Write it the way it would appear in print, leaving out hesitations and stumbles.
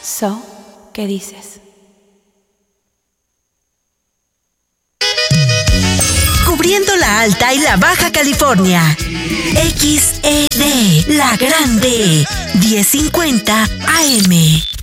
So, ¿qué dices? Cubriendo la Alta y la Baja California. XED, La Grande, 1050 AM.